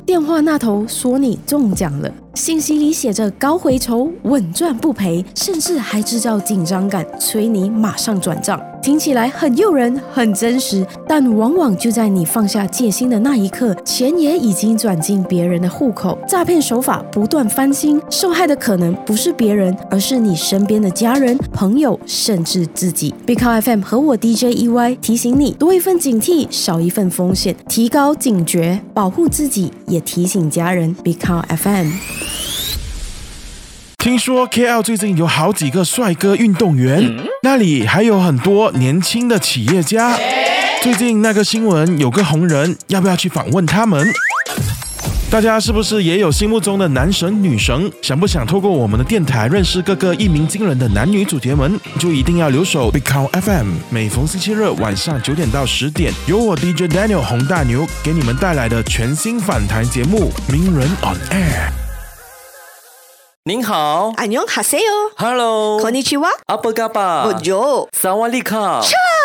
电话那头说你中奖了，信息里写着高回酬、稳赚不赔，甚至还制造紧张感，催你马上转账。听起来很诱人，很真实，但往往就在你放下戒心的那一刻，钱也已经转进别人的户口。诈骗手法不断翻新，受害的可能不是别人，而是你身边的家人、朋友，甚至自己。Big Car FM 和我 DJ EY 提醒你，多一份警惕，少一份风险，提高警觉，保护自己，也提醒家人。Big Car FM。 听说 KL 最近有好几个帅哥运动员，那里还有很多年轻的企业家。最近那个新闻有个红人，要不要去访问他们？大家是不是也有心目中的男神女神？想不想透过我们的电台认识各个一鸣惊人的男女主角们？就一定要留守 Big Car FM， 每逢星期日晚上9点到10点，由我 DJ Daniel 洪大牛给你们带来的全新访谈节目《名人 on Air》。 您好， 안녕하세요。 Hello， konnichiwa。 apa kabar？ Bonjour。 Sawadee-ka。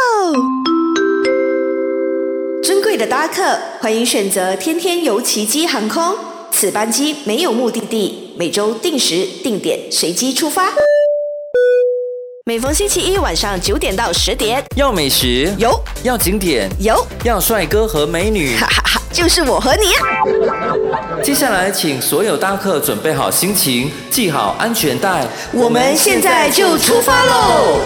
尊贵的搭客，欢迎选择天天游奇迹航空。此班机没有目的地，每周定时定点随机出发。每逢星期一晚上9点到10点， 要美食有， 要景点有， 要帅哥和美女， 哈哈哈，就是我和你。 接下来请所有搭客准备好心情，系好安全带， 我们现在就出发喽！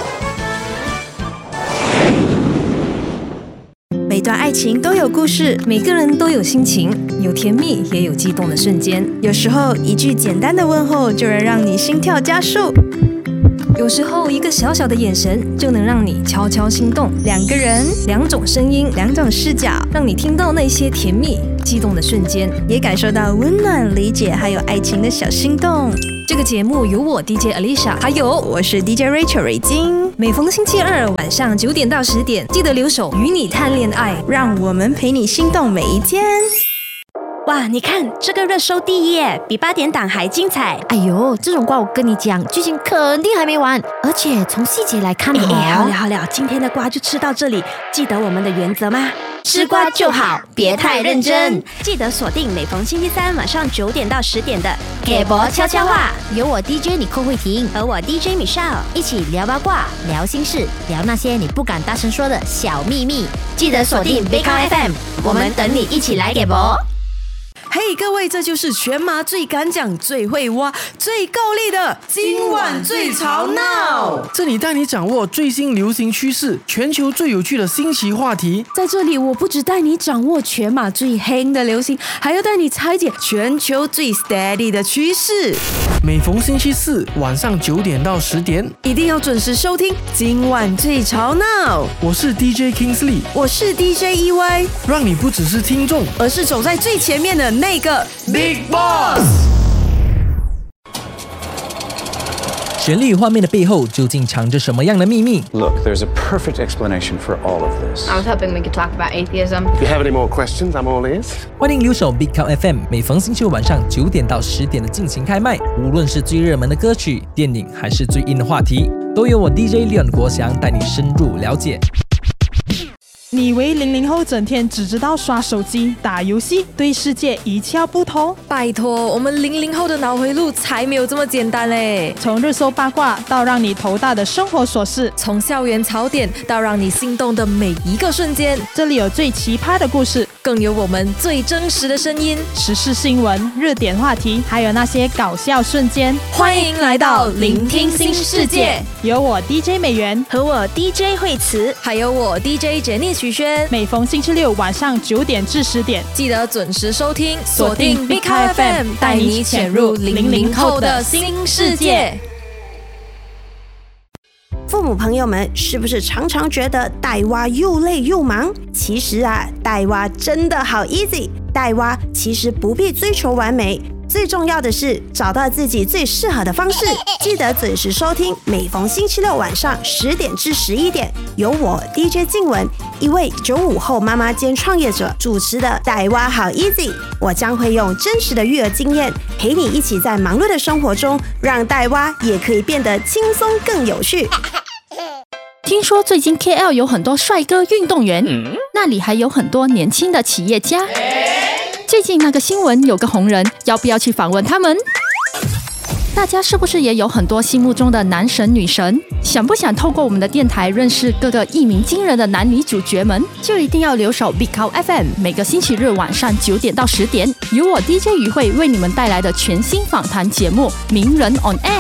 每段爱情都有故事，每个人都有心情，有甜蜜也有激动的瞬间。 有时候一句简单的问候就能让你心跳加速， 有时候一个小小的眼神就能让你悄悄心动。 两个人， 两种声音， 两种视角， 让你听到那些甜蜜激动的瞬间， 也感受到温暖、理解还有爱情的小心动。 这个节目由我 DJ Alicia， 还有我是 DJ Rachel 瑞金。 每逢星期二晚上9点到10点，记得留守与你谈恋爱， 让我们陪你心动每一天。 哇，你看这个热搜第一耶，比8点档还精彩。 哎呦，这种瓜我跟你讲，剧情肯定还没完，而且从细节来看好了，今天的瓜就吃到这里。记得我们的原则吗？吃瓜就好，别太认真。记得锁定每逢星期三晚上9点到10点的给博悄悄话， 由我 DJ 你寇慧婷和我 DJ Michelle 一起聊八卦、聊心事、聊那些你不敢大声说的小秘密。 记得锁定 Big Car FM， 我们等你一起来给博。 嘿，各位，这就是全马最敢讲、最会挖、最够力的今晚最吵闹。 这里带你掌握最新流行趋势，全球最有趣的新奇话题。 在这里，我不只带你掌握全马最黑的流行，还要带你拆解全球最 steady 的趋势。 每逢星期四晚上9点到10点， 一定要准时收听今晚最吵闹。 我是 DJ Kingsley， 我是 DJ EY， 让你不只是听众， 而是走在最前面的那个 Big Boss。 旋律画面的背后究竟藏着什么样的秘密 ？Look, there's a perfect explanation for all of this. I was hoping we could talk about atheism. If you have any more questions, I'm all ears. 欢迎留守 Big Car FM， 每逢星期五晚上9点到10点的尽情开麦。无论是最热门的歌曲、电影，还是最硬的话题，都由我 DJ Leon 国祥带你深入了解。 你以为00后整天只知道刷手机、打游戏，对世界一窍不通？ 拜托，我们00后的脑回路才没有这么简单嘞！ 从热搜八卦到让你头大的生活琐事， 从校园槽点到让你心动的每一个瞬间， 这里有最奇葩的故事， 更有我们最真实的声音， 时事新闻、热点话题，还有那些搞笑瞬间。 欢迎来到聆听新世界， 有我 DJ 美元和我 DJ 惠慈， 还有我 DJ 杰尼徐轩。 每逢星期六晚上9点至10点， 记得准时收听，锁定 Big Car FM， 带你潜入00后的新世界。 父母朋友们是不是常常觉得带娃又累又忙？其实啊，带娃真的好 easy， 带娃其实不必追求完美，最重要的是找到自己最适合的方式。记得准时收听，每逢星期六晚上10点至11点，由我 DJ 静雯，一位95后妈妈兼创业者主持的带娃好 easy。我将会用真实的育儿经验，陪你一起在忙碌的生活中，让带娃也可以变得轻松更有趣。 听说最近 KL 有很多帅哥运动员，那里还有很多年轻的企业家。 最近那个新闻有个红人，要不要去访问他们？大家是不是也有很多心目中的男神女神？想不想透过我们的电台认识各个一鸣惊人的男女主角们？就一定要留守 Big Cow FM， 每个星期日晚上9点到10点，由我 DJ 于慧为你们带来的全新访谈节目《名人 on Air》。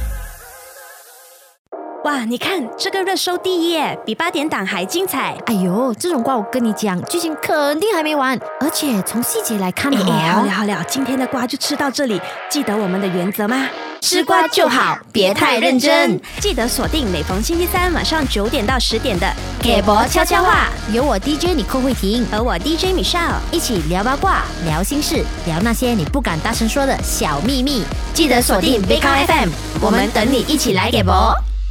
哇，你看这个热搜第一耶，比8点档还精彩。 哎呦，这种瓜我跟你讲，剧情肯定还没完，而且从细节来看好了，今天的瓜就吃到这里。记得我们的原则吗？吃瓜就好，别太认真。记得锁定每逢星期三晚上9点到10点的给博悄悄话， 由我 DJ 你寇慧婷和我 DJ 米少一起聊八卦、聊心事、聊那些你不敢大声说的小秘密。 记得锁定 Big Cow FM， 我们等你一起来给博。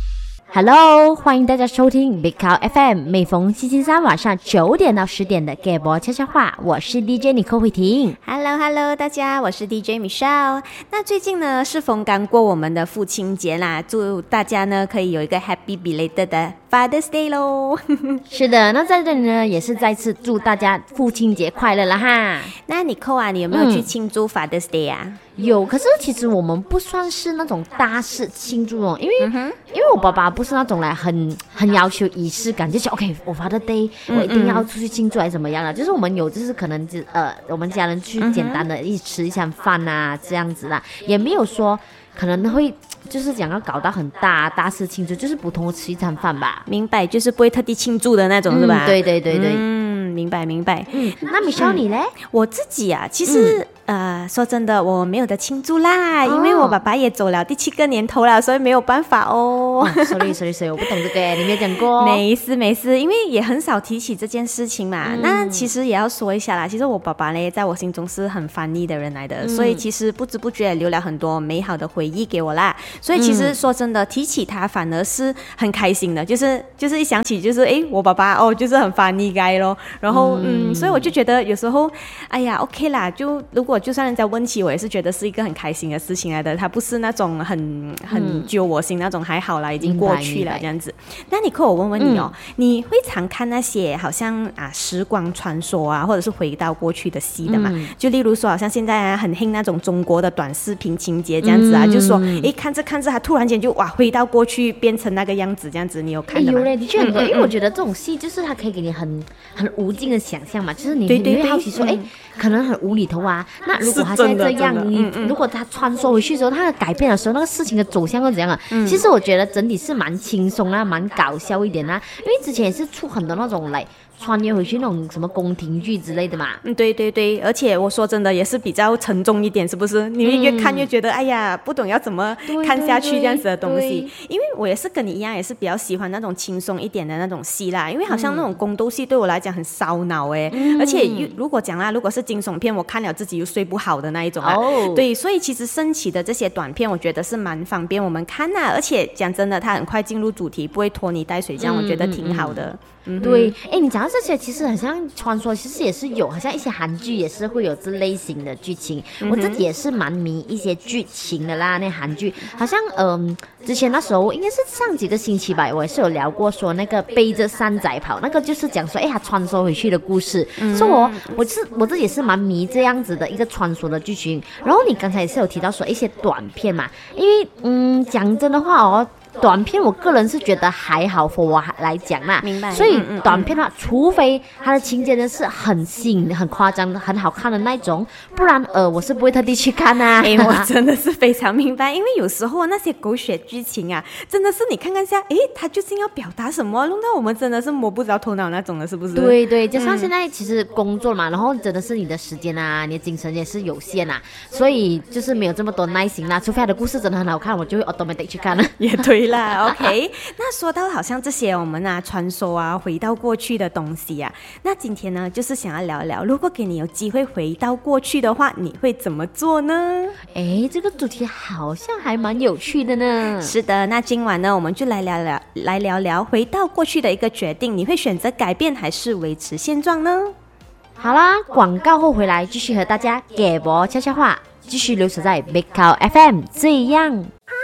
Hello， 欢迎大家收听 Big Cow FM， 每逢星期三晚上9点到10点的给博悄悄话，我是 DJ 你寇慧婷。 Hello， 大家，我是 DJ Michelle。那最近呢是逢刚过我们的父亲节啦，祝大家呢可以有一个 Happy Belated 的 Father's Day 咯。 是的，那在这里呢也是再次祝大家父亲节快乐啦哈。 那你扣啊，你有没有去庆祝 Father's Day 啊？ 有，可是其实我们不算是那种大事庆祝哦，因为我爸爸不是那种来很要求仪式感，就是 OK， 我 Father's Day 我一定要出去庆祝还是怎么样啦，就是我们有就是可能我们家人去简单的一起吃一餐饭啊这样子啦，也没有说可能会就是讲要搞到很大事庆祝，就是普通的吃一餐饭吧。 明白，就是不会特地庆祝的那种是吧？ 对。 明白。 那米少你嘞？ 我自己啊，其实说真的，我没有得庆祝啦，因为我爸爸也走了第7个年头了，所以没有办法哦。 sorry， 我不懂这个，你没有讲过。 没事，因为也很少提起这件事情嘛。那其实也要说一下啦，其实我爸爸呢，在我心中是很翻逆的人来的，所以其实不知不觉留了很多美好的回忆给我啦。所以其实说真的，提起他反而是很开心的，就是一想起就是我爸爸就是很翻逆guy咯。然后所以我就觉得有时候哎呀 OK 啦，就算人家问起我，也是觉得是一个很开心的事情来的，他不是那种很揪我心那种，还好啦，已经过去了这样子。那你我问问你哦，你会常看那些好像时光穿梭啊，或者是回到过去的戏的嘛？就例如说好像现在很兴那种中国的短视频情节这样子啊，就是说看着他突然间就回到过去变成那个样子这样子，你有看的吗？ 有嘞，的确很多，因为我觉得这种戏就是它可以给你很无尽的想象嘛，就是你会好奇说可能很无厘头啊，那如果他现在这样，如果他穿梭回去的时候，他改变的时候，那个事情的走向会怎样啊？其实我觉得整体是蛮轻松啊，蛮搞笑一点啊，因为之前也是出很多那种穿越回去那种什么宫廷剧之类的嘛。 对，而且我说真的也是比较沉重一点，是不是？你越看越觉得哎呀，不懂要怎么看下去这样子的东西。因为我也是跟你一样，也是比较喜欢那种轻松一点的那种戏啦。因为好像那种宫斗戏对我来讲很烧脑而且如果是惊悚片，我看了自己又睡不好的那一种啊。对，所以其实升起的这些短片，我觉得是蛮方便我们看啊。而且讲真的，它很快进入主题，不会拖泥带水，这样我觉得挺好的。 对，你讲到这些，其实很像传说，其实也是有，好像一些韩剧也是会有这类型的剧情。我自己也是蛮迷一些剧情的啦，那韩剧好像之前那时候应该是上几个星期吧，我也是有聊过说那个背着山仔跑，那个就是讲说他穿梭回去的故事。所以我自己也是蛮迷这样子的一个穿梭的剧情。然后你刚才也是有提到说一些短片嘛，因为讲真的话短片我个人是觉得还好，for我来讲啦， 明白。 所以短片的话，除非它的情节呢是很吸引、很夸张、很好看的那种，不然我是不会特地去看啊。 我真的是非常明白，因为有时候那些狗血剧情啊，真的是你看下，他究竟要表达什么，弄到我们真的是摸不着头脑那种的，是不是？ 对，加上现在其实工作嘛，然后真的是你的时间啊，你的精神也是有限啊，所以就是没有这么多耐心啦。除非他的故事真的很好看，我就会 automatic 去看了。 也对啦，OK 。那说到好像这些我们穿梭回到过去的东西啊，那今天呢就是想要聊聊，如果给你有机会回到过去的话，你会怎么做呢？ 这个主题好像还蛮有趣的呢。 是的，那今晚呢我们就来聊聊回到过去的一个决定，你会选择改变还是维持现状呢？ 好啦，广告后回来继续和大家给博悄悄话，继续留守在 Big Cow FM， 这样。